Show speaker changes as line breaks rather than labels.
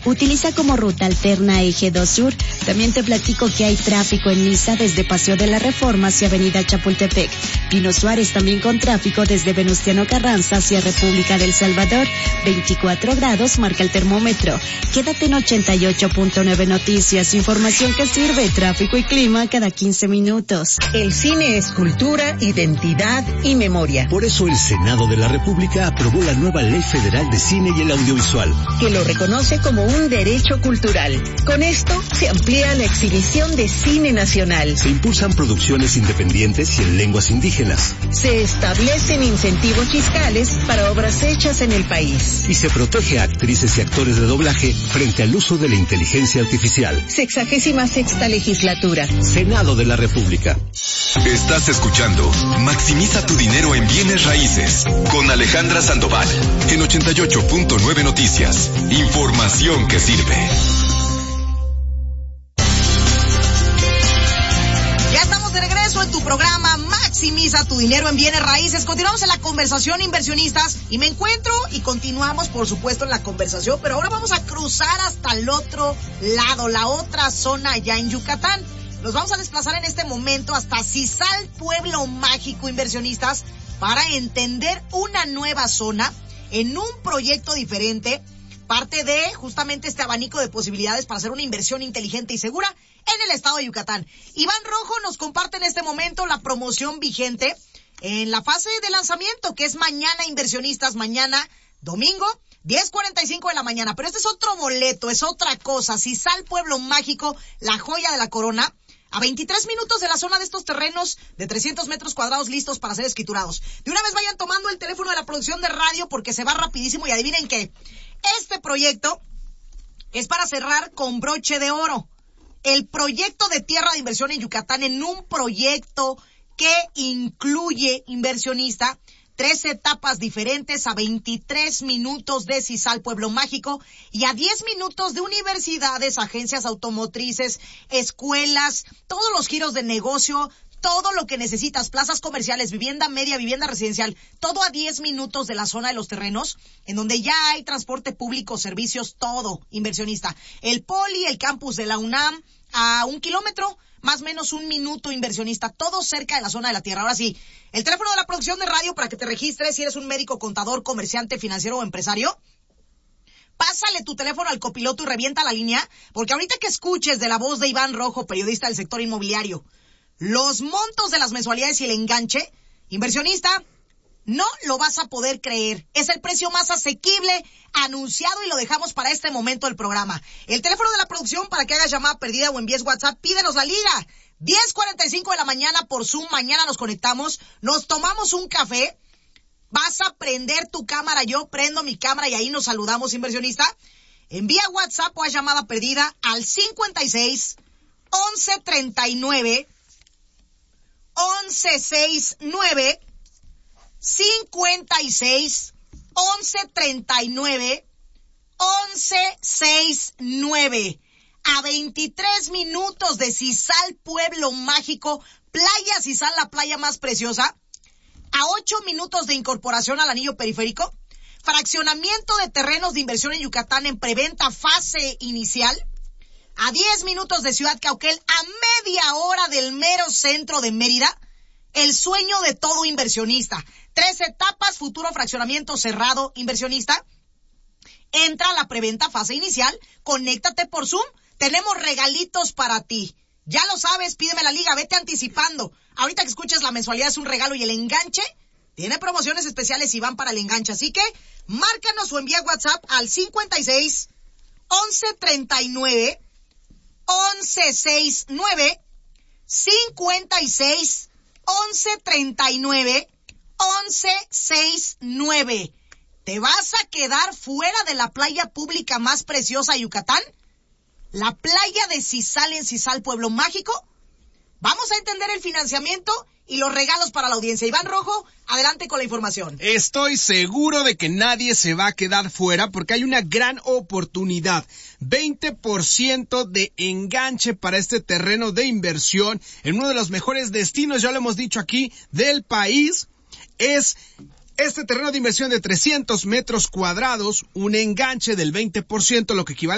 Utiliza como ruta alterna Eje 2 Sur. También te platico que hay tráfico en Niza desde Paseo de la Reforma hacia Avenida Chapultepec. Pino Suárez también con tráfico desde Venustiano Carranza hacia República del Salvador. 24 grados marca el termómetro. Quédate en 88.9 Noticias. Información que sirve, tráfico y clima cada 15 minutos.
El cine es cultura, identidad y memoria.
Por eso el Senado de la República aprobó la nueva Ley Federal de Cine y el Audiovisual,
que lo reconoce como un derecho cultural. Con esto se amplía la exhibición de cine nacional.
Se impulsan producciones independientes y en lenguas indígenas.
Se establecen incentivos fiscales para obras hechas en el país.
Y se protege a actrices y actores de doblaje frente al uso de la inteligencia artificial.
66ª legislatura.
Senado de la República.
Estás escuchando Maximiza tu dinero en bienes raíces con Alejandra Sandoval en 88.9 Noticias. Información que sirve.
Ya estamos de regreso en tu programa Maximiza tu dinero en bienes raíces. Continuamos en la conversación, inversionistas, y me encuentro y continuamos, por supuesto, en la conversación, pero ahora vamos a cruzar hasta el otro lado, la otra zona allá en Yucatán. Nos vamos a desplazar en este momento hasta Cizal, Pueblo Mágico, inversionistas, para entender una nueva zona en un proyecto diferente, parte de justamente este abanico de posibilidades para hacer una inversión inteligente y segura en el estado de Yucatán. Iván Rojo nos comparte en este momento la promoción vigente en la fase de lanzamiento, que es mañana, inversionistas, mañana, domingo, 10:45 de la mañana. Pero este es otro boleto, es otra cosa. Cizal, Pueblo Mágico, la joya de la corona, a 23 minutos de la zona de estos terrenos de 300 metros cuadrados listos para ser escriturados. De una vez vayan tomando el teléfono de la producción de radio porque se va rapidísimo, y adivinen qué. Este proyecto es para cerrar con broche de oro. El proyecto de tierra de inversión en Yucatán, en un proyecto que incluye, inversionista, 3 etapas diferentes a 23 minutos de Cizal, Pueblo Mágico, y a 10 minutos de universidades, agencias automotrices, escuelas, todos los giros de negocio, todo lo que necesitas, plazas comerciales, vivienda media, vivienda residencial, todo a 10 minutos de la zona de los terrenos, en donde ya hay transporte público, servicios, todo, inversionista. El Poli, el campus de la UNAM, a 1 kilómetro, más o menos 1 minuto, inversionista, todo cerca de la zona de la tierra. Ahora sí, el teléfono de la producción de radio para que te registres si eres un médico, contador, comerciante, financiero o empresario. Pásale tu teléfono al copiloto y revienta la línea, porque ahorita que escuches de la voz de Iván Rojo, periodista del sector inmobiliario, los montos de las mensualidades y el enganche, inversionista, no lo vas a poder creer. Es el precio más asequible anunciado y lo dejamos para este momento del programa. El teléfono de la producción para que hagas llamada perdida o envíes WhatsApp, pídenos la liga. 10:45 de la mañana por Zoom. Mañana nos conectamos, nos tomamos un café. Vas a prender tu cámara, yo prendo mi cámara y ahí nos saludamos, inversionista. Envía WhatsApp o a llamada perdida al 56 11 39 11 69 56 11 39 11 69. A 23 minutos de Cizal, Pueblo Mágico, Playa Cizal, la playa más preciosa. A 8 minutos de incorporación al anillo periférico. Fraccionamiento de terrenos de inversión en Yucatán en preventa fase inicial. A 10 minutos de Ciudad Cauquel, a media hora del mero centro de Mérida. El sueño de todo inversionista. 3 etapas, futuro fraccionamiento cerrado, inversionista. Entra a la preventa fase inicial, conéctate por Zoom, tenemos regalitos para ti. Ya lo sabes, pídeme la liga, vete anticipando. Ahorita que escuches la mensualidad es un regalo y el enganche tiene promociones especiales y van para el enganche. Así que márcanos o envía WhatsApp al 56 11 39 11 69 56 11 39 11 69. ¿Te vas a quedar fuera de la playa pública más preciosa de Yucatán? La playa de Cizal en Cizal, Pueblo Mágico. Vamos a entender el financiamiento y los regalos para la audiencia. Iván Rojo, adelante con la información.
Estoy seguro de que nadie se va a quedar fuera porque hay una gran oportunidad. 20% de enganche para este terreno de inversión en uno de los mejores destinos, ya lo hemos dicho aquí, del país. Es este terreno de inversión de 300 metros cuadrados, un enganche del 20%, lo que equivale